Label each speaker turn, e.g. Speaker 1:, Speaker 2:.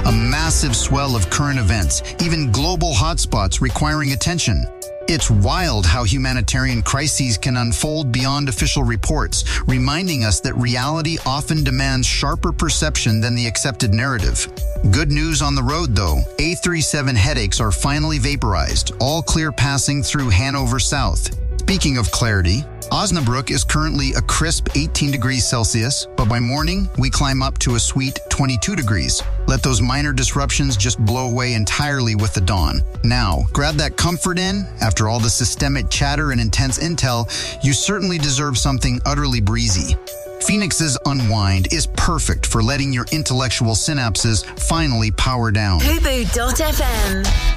Speaker 1: a massive swell of current events, even global hotspots requiring attention. It's wild how humanitarian crises can unfold beyond official reports, reminding us that reality often demands sharper perception than the accepted narrative. Good news on the road, though. A37 headaches are finally vaporized, all clear passing through Hanover South. Speaking of clarity, Osnabrück is currently a crisp 18 degrees Celsius, but by morning, we climb up to a sweet 22 degrees. Let those minor disruptions just blow away entirely with the dawn. Now, grab that comfort in. After all the systemic chatter and intense intel, you certainly deserve something utterly breezy. Phoenix's Unwind is perfect for letting your intellectual synapses finally power down.
Speaker 2: Fubu.fm